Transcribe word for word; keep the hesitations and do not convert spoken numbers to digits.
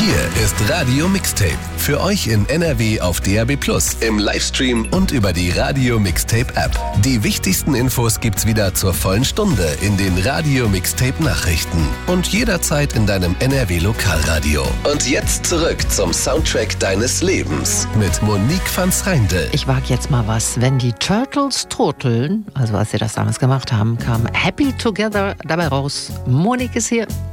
Hier ist Radio Mixtape. Für euch in N R W auf D A B plus, im Livestream und über die Radio Mixtape App. Die wichtigsten Infos gibt's wieder zur vollen Stunde in den Radio Mixtape Nachrichten und jederzeit in deinem N R W Lokalradio. Und jetzt zurück zum Soundtrack deines Lebens mit Monique van S'Reindl. Ich wage jetzt mal was. Wenn die Turtles turteln, also als sie das damals gemacht haben, kam Happy Together dabei raus. Monique ist hier.